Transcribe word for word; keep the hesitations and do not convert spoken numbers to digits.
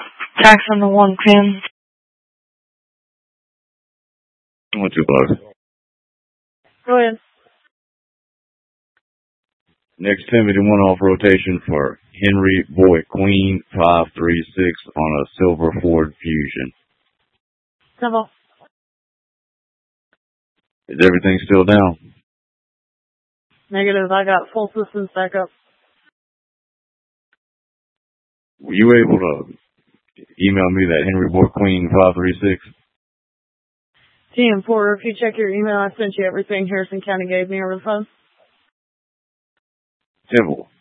Tax on the one pin. One too close. Go ahead. Next Timothy one off rotation for Henry Boyd Queen five three six on a silver Ford Fusion. Simple. Is everything still down? Negative. I got full systems back up. Were you able to email me that Henry Boyd Queen five three six? T M Porter, if you check your email, I sent you everything Harrison County gave me over the phone. Simple.